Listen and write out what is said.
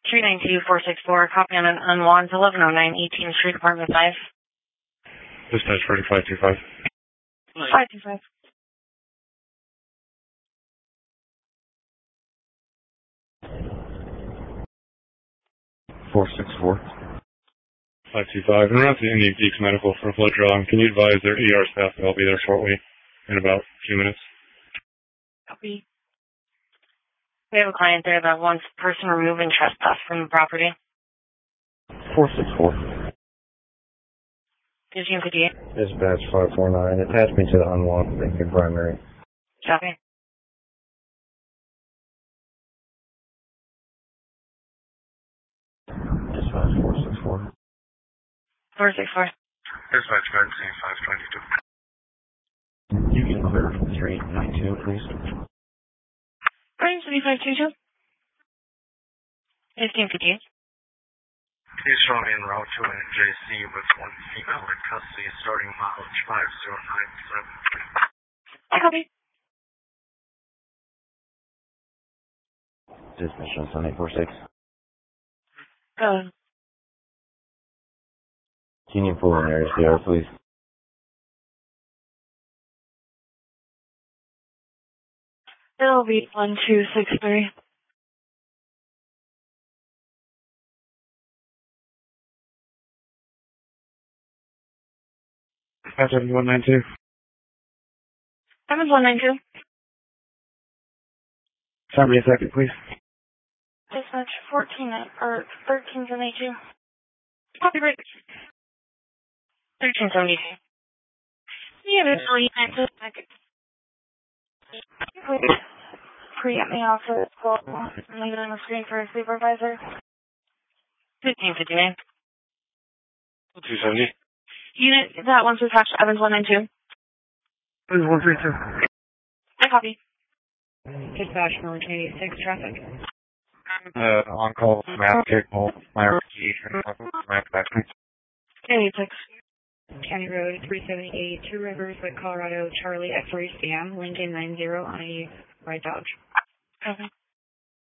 392464, copy on an unwanted 1109 18th Street, Apartment 5. Dispatch 4525. 525. 464. 525. And we're at the Indian Geeks Medical for blood draw. Can you advise their ER staff that I'll be there shortly in about a few minutes? Copy. We have a client there that wants person removing trespass from the property. 464. 1558. Dispatch 549. Attach me to the unwanted Lincoln primary. Copy. Dispatch 464. 464. Dispatch vaccine 522. You can clear from 3892, please. Range 3522. 1558. Please show me en route to NJC with one female in custody starting mileage 5097. I copy. Dispatch on Sunday 46. Go. Union Pulmonary CR, please. It'll be 1263. Dispatch 7192. 7192. Start me a second, please. Dispatch 1372. Copy break. 1372. Yeah, there's three active packets. Please pre-get me off for this call. I'm leaving on the screen for a supervisor. 1559. 270. Unit, that one's attached to Evans 192. Evans 132. I copy. Dispatch number 86, traffic. On call, map, capable, my map vaccine. 86. County Road 378, Two Rivers, Lake Colorado, Charlie X-ray Sam, Lincoln 90 on a right Dodge. Okay.